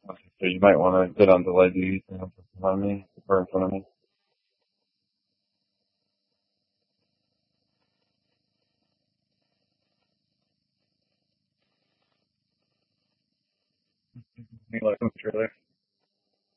So you might want to get on delay duty behind me or in front of me. Any license trailer?